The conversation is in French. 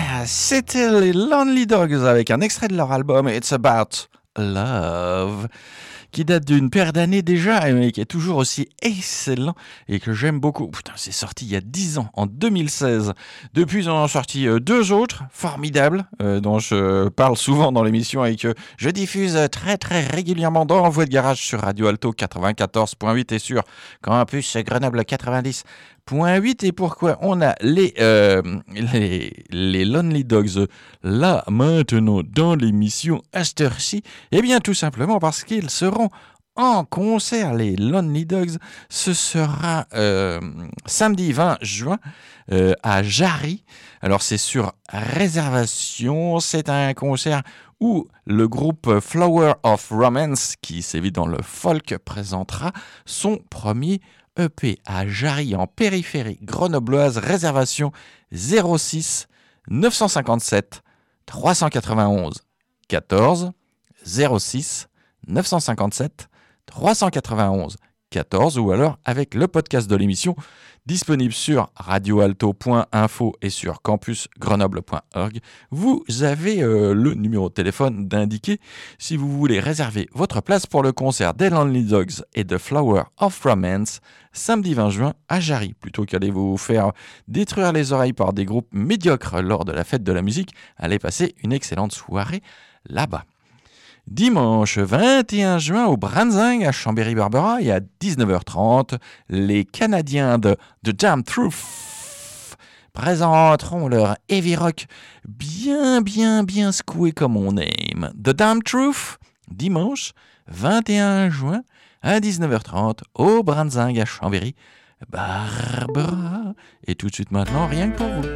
C'était les Lonely Dogs avec un extrait de leur album It's About Love, qui date d'une paire d'années déjà, mais qui est toujours aussi excellent et que j'aime beaucoup. Putain, c'est sorti il y a 10 ans, en 2016. Depuis, ils en ont sorti deux autres, formidables, dont je parle souvent dans l'émission et que je diffuse très très régulièrement dans Envoi de Garage sur Radio Alto 94.8 et sur Campus Grenoble 90.8. Et pourquoi on a les Lonely Dogs là maintenant dans l'émission à cette heure-ci? Eh bien tout simplement parce qu'ils seront en concert, les Lonely Dogs. Ce sera samedi 20 juin à Jarry. Alors c'est sur réservation, c'est un concert où le groupe Flower of Romance, qui sévit dans le folk, présentera son premier EP à Jarry en périphérie grenobloise. Réservation 06 957 391 14 06 957 391 14 ou alors avec le podcast de l'émission disponible sur radioalto.info et sur campusgrenoble.org. Vous avez le numéro de téléphone d'indiquer si vous voulez réserver votre place pour le concert des Lonely Dogs et de Flower of Romance samedi 20 juin à Jarry. Plutôt qu'aller vous faire détruire les oreilles par des groupes médiocres lors de la fête de la musique, allez passer une excellente soirée là-bas. Dimanche 21 juin au Branzing à Chambéry-Barbera et à 19h30, les Canadiens de The Damn Truth présenteront leur heavy rock bien secoué comme on aime. The Damn Truth, dimanche 21 juin à 19h30 au Branzing à Chambéry-Barbera. Et tout de suite maintenant, rien que pour vous.